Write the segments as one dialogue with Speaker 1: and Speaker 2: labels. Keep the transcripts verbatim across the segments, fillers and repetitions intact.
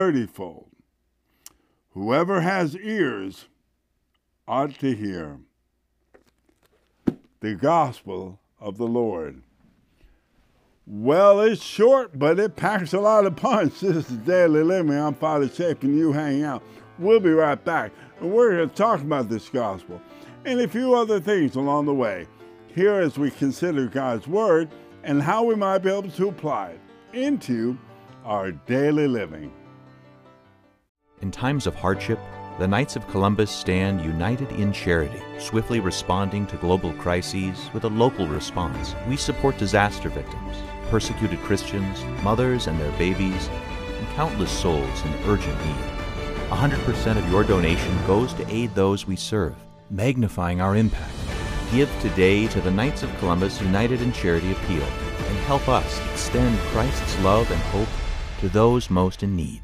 Speaker 1: thirtyfold. Whoever has ears ought to hear the gospel of the Lord. Well, it's short, but it packs a lot of punch. This is Daily Living. I'm Father Shape, and you hang out. We'll be right back, and we're going to talk about this gospel and a few other things along the way here as we consider God's Word and how we might be able to apply it into our daily living.
Speaker 2: In times of hardship, the Knights of Columbus stand united in charity, swiftly responding to global crises with a local response. We support disaster victims, persecuted Christians, mothers and their babies, and countless souls in urgent need. one hundred percent of your donation goes to aid those we serve, magnifying our impact. Give today to the Knights of Columbus United in Charity Appeal and help us extend Christ's love and hope to those most in need.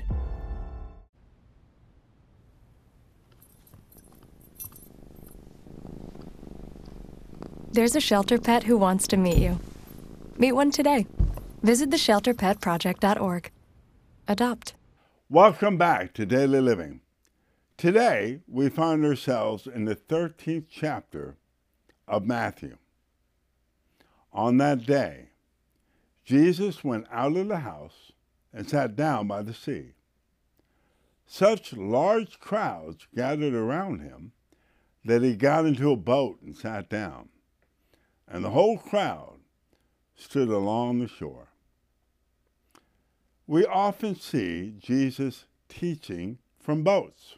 Speaker 3: There's a shelter pet who wants to meet you. Meet one today. Visit the shelter pet project dot org. Adopt.
Speaker 1: Welcome back to Daily Living. Today, we find ourselves in the thirteenth chapter of Matthew. On that day, Jesus went out of the house and sat down by the sea. Such large crowds gathered around him that he got into a boat and sat down, and the whole crowd stood along the shore. We often see Jesus teaching from boats.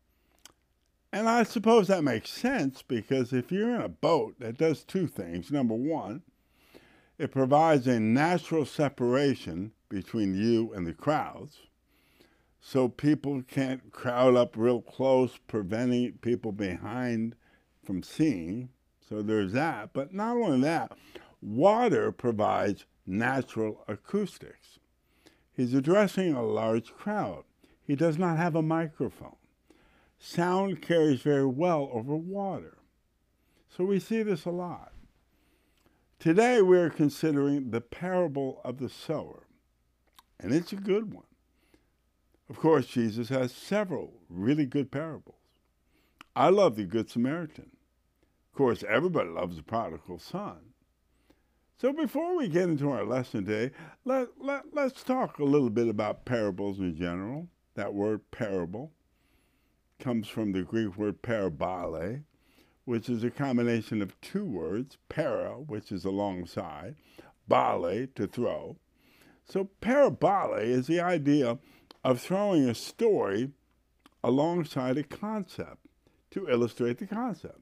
Speaker 1: And I suppose that makes sense because if you're in a boat, that does two things. Number one, it provides a natural separation between you and the crowds, so people can't crowd up real close, preventing people behind from seeing. So there's that. But not only that, water provides natural acoustics. He's addressing a large crowd. He does not have a microphone. Sound carries very well over water. So we see this a lot. Today we're considering the parable of the sower, and it's a good one. Of course, Jesus has several really good parables. I love the Good Samaritan. Of course, everybody loves the prodigal son. So before we get into our lesson today, let, let, let's talk a little bit about parables in general. That word parable comes from the Greek word parabole, which is a combination of two words, para, which is alongside, bale, to throw. So parabole is the idea of throwing a story alongside a concept to illustrate the concept.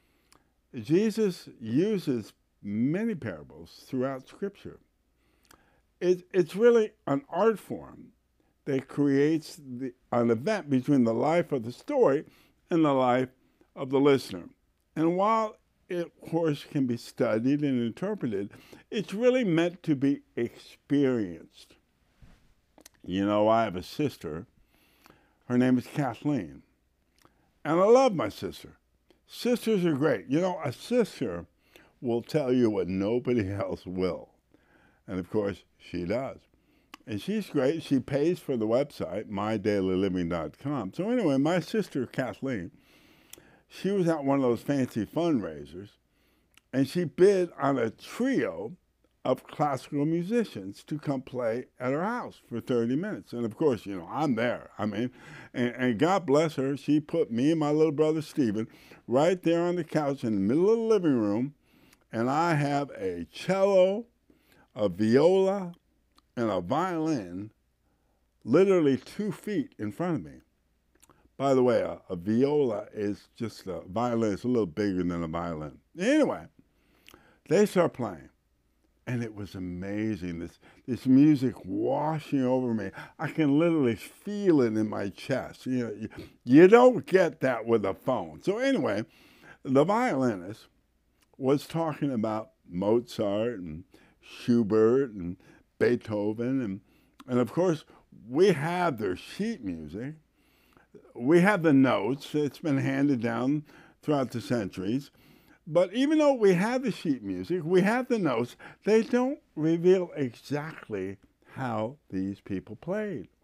Speaker 1: Jesus uses many parables throughout Scripture. It, it's really an art form that creates the, an event between the life of the story and the life of the listener. And while it, of course, can be studied and interpreted, it's really meant to be experienced. You know, I have a sister. Her name is Kathleen. And I love my sister. Sisters are great. You know, a sister will tell you what nobody else will. And of course, she does. And she's great. She pays for the website, my daily living dot com. So anyway, my sister, Kathleen, she was at one of those fancy fundraisers, and she bid on a trio of classical musicians to come play at her house for thirty minutes. And of course, you know, I'm there. I mean, and, and God bless her, she put me and my little brother Stephen right there on the couch in the middle of the living room, and I have a cello, a viola, and a violin literally two feet in front of me. By the way, a, a viola is just a violin. It's a little bigger than a violin. Anyway, they start playing. And it was amazing, this, this music washing over me. I can literally feel it in my chest. You know, you, you don't get that with a phone. So anyway, the violinist was talking about Mozart and Schubert and Beethoven. And, and of course, we have their sheet music. We have the notes. It's been handed down throughout the centuries. But even though we have the sheet music, we have the notes, they don't reveal exactly how these people played